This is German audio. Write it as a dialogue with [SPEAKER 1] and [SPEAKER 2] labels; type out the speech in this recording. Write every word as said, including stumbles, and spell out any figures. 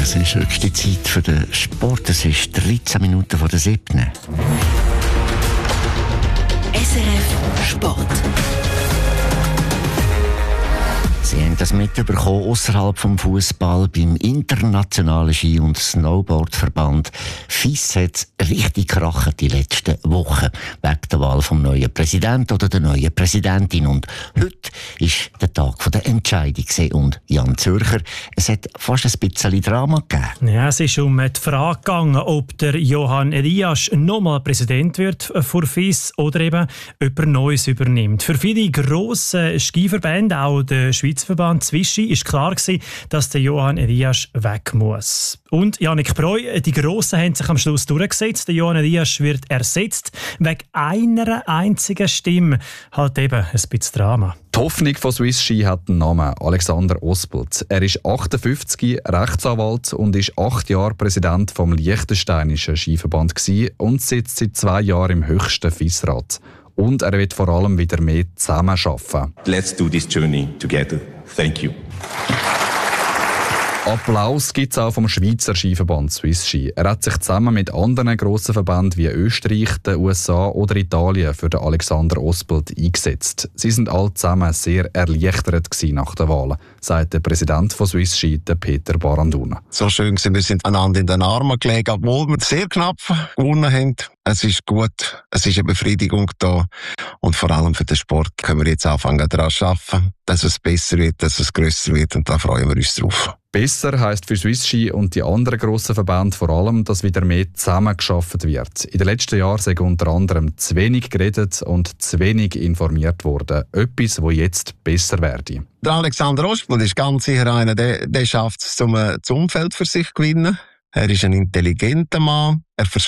[SPEAKER 1] Es ist höchste Zeit für den Sport. Es ist dreizehn Minuten vor der siebten.
[SPEAKER 2] S R F Sport.
[SPEAKER 1] Sie haben das mitbekommen, außerhalb vom Fußball beim internationalen Ski- und Snowboardverband F I S hat es richtig krachen die letzten Wochen wegen der Wahl vom neuen Präsidenten oder der neuen Präsidentin. Und heute ist der Tag der Entscheidung und Jan Zürcher, es hat fast ein bisschen Drama gegeben.
[SPEAKER 3] Ja, es ist um die Frage gegangen, ob der Johann Elias nochmal Präsident wird vor F I S oder eben jemand Neues übernimmt. Für viele grosse Skiverbände, auch der Schweizer Verband Swisski, ist klar gewesen, dass der Johann Elias weg muss. Und Jannik Breu, die Grossen haben sich am Schluss durchgesetzt. Der Johann Elias wird ersetzt wegen einer einzigen Stimme. Halt eben ein bisschen Drama.
[SPEAKER 4] Die Hoffnung von Swiss Ski hat einen Namen, Alexander Ospelt. Er ist achtundfünfzig, Rechtsanwalt und ist acht Jahre Präsident vom Liechtensteinischen Skiverband gewesen und sitzt seit zwei Jahren im höchsten F I S-Rat. Und er wird vor allem wieder mehr zusammenarbeiten.
[SPEAKER 5] Let's do this journey together. Thank you.
[SPEAKER 4] Applaus gibt es auch vom Schweizer Skiverband Swiss Ski. Er hat sich zusammen mit anderen grossen Verbänden wie Österreich, den U S A oder Italien für den Alexander Ospelt eingesetzt. Sie sind alle zusammen sehr erleichtert gewesen nach der Wahl, sagt der Präsident von Swiss Ski, der Peter Baranduna.
[SPEAKER 6] So schön gewesen, wir sind einander in den Armen gelegen, obwohl wir sehr knapp gewonnen haben. Es ist gut, es ist eine Befriedigung da und vor allem für den Sport können wir jetzt anfangen daran zu arbeiten, dass es besser wird, dass es grösser wird und da freuen wir uns drauf.
[SPEAKER 4] Besser heisst für Swiss Ski und die anderen grossen Verbände vor allem, dass wieder mehr zusammengearbeitet wird. In den letzten Jahren sei unter anderem zu wenig geredet und zu wenig informiert worden. Etwas, das jetzt besser werde.
[SPEAKER 6] Der Alexander Ospelt ist ganz sicher einer, der, der schafft es, um das Umfeld für sich zu gewinnen. Er ist ein intelligenter Mann. Er